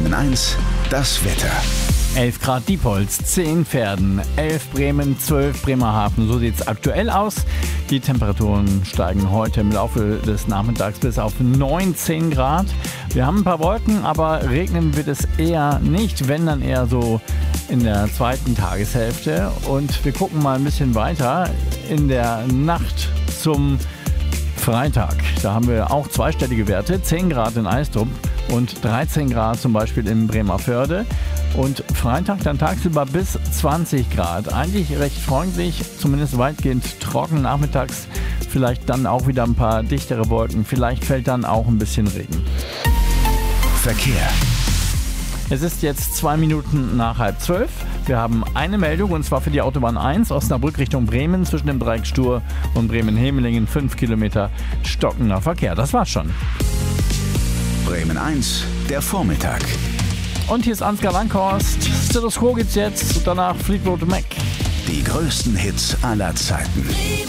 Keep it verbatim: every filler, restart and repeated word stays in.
Bremen eins, das Wetter. elf Grad Diepholz, zehn Verden, elf Bremen, zwölf Bremerhaven. So sieht es aktuell aus. Die Temperaturen steigen heute im Laufe des Nachmittags bis auf neunzehn Grad. Wir haben ein paar Wolken, aber regnen wird es eher nicht, wenn dann eher so in der zweiten Tageshälfte. Und wir gucken mal ein bisschen weiter in der Nacht zum Freitag. Da haben wir auch zweistellige Werte, zehn Grad in Eistrup und dreizehn Grad zum Beispiel in Bremerförde. Und Freitag dann tagsüber bis zwanzig Grad. Eigentlich recht freundlich, zumindest weitgehend trocken. Nachmittags vielleicht dann auch wieder ein paar dichtere Wolken. Vielleicht fällt dann auch ein bisschen Regen. Verkehr. Es ist jetzt zwei Minuten nach halb zwölf. Wir haben eine Meldung und zwar für die Autobahn eins, Osnabrück Richtung Bremen, zwischen dem Dreieck Stur und Bremen-Hemelingen, fünf Kilometer stockender Verkehr. Das war's schon. Bremen eins, der Vormittag. Und hier ist Ansgar Langhorst. Status Quo gibt's jetzt, danach Fleetwood Mac. Die größten Hits aller Zeiten.